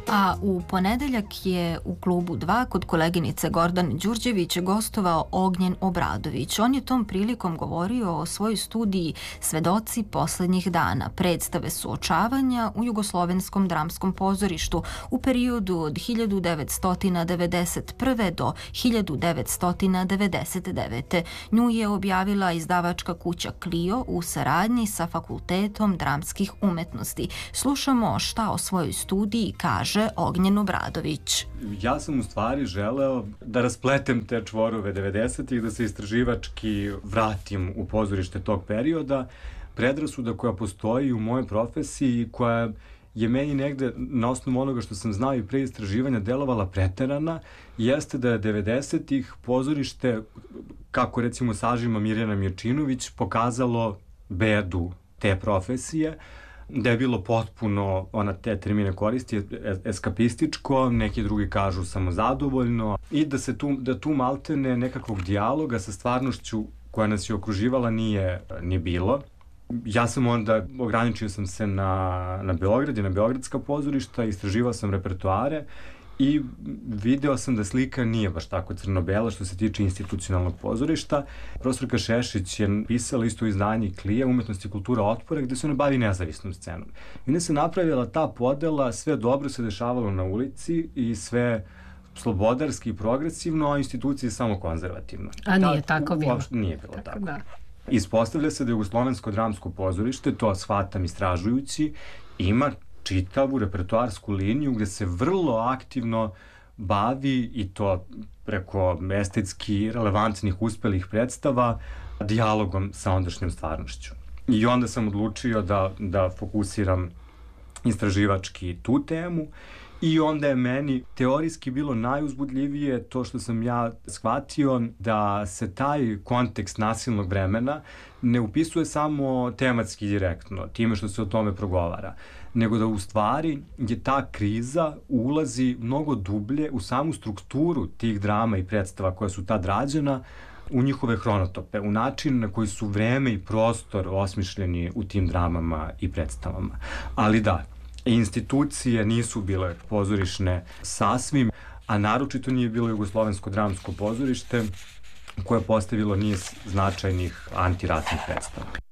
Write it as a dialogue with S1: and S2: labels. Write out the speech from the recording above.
S1: A u ponedeljak je u klubu 2 kod koleginice Gordane Đurđević gostovao Ognjen Obradović. On je tom prilikom govorio o svojoj studiji Svedoci poslednjih dana, predstave suočavanja u Jugoslovenskom dramskom pozorištu u periodu od 1991. do 1999. Nju je objavila izdavačka kuća Clio u saradnji sa Fakultetom dramskih umetnosti. Slušamo šta o svojoj studiji kaže Ognjen Obradović.
S2: Ja sam u stvari želeo da raspletem te čvorove 90-ih, da se istraživački vratim u pozorište tog perioda. Predrasuda koja postoji u mojoj profesiji, koja je meni negde na osnovu onoga što sam znao i pre istraživanja delovala preterana, jeste da je 90-ih pozorište, kako recimo sažima Mirjana Mirčinović, pokazalo bedu te profesije, da je bilo potpuno, ona te termine koristi, eskapističko, neki drugi kažu samozadovoljno, i da tu maltene nekakvog dijaloga sa stvarnošću koja nas je okruživala nije bilo. Ja sam onda, ograničio sam se na Beograd i na beogradska pozorišta, istraživao sam repertoare i video sam da slika nije baš tako crno-bela što se tiče institucionalnog pozorišta. Profesorka Šešić je pisala isto izdanje Klija, Umetnost i kultura otpora, gde se ona bavi nezavisnom scenom. I onda se napravila ta podela, sve dobro se dešavalo na ulici i sve slobodarski i progresivno, a institucije samo konzervativno.
S3: A nije tako bilo?
S2: Nije bilo tako. Da. Ispostavlja se da Jugoslovensko dramsko pozorište, to shvatam istražujući, ima čitavu repertoarsku liniju gde se vrlo aktivno bavi, i to preko estetski relevantnih uspelih predstava, dijalogom sa ondašnjom stvarnošću. I onda sam odlučio da fokusiram istraživački tu temu, i onda je meni teorijski bilo najuzbudljivije to što sam ja shvatio da se taj kontekst nasilnog vremena ne upisuje samo tematski direktno, time što se o tome progovara, nego da u stvari je ta kriza ulazi mnogo dublje u samu strukturu tih drama i predstava koja su tad rađena, u njihove hronotope, u način na koji su vreme i prostor osmišljeni u tim dramama i predstavama. Ali da, institucije nisu bile pozorišne sasvim, a naročito nije bilo Jugoslovensko dramsko pozorište koje je postavilo niz značajnih antiratnih predstava.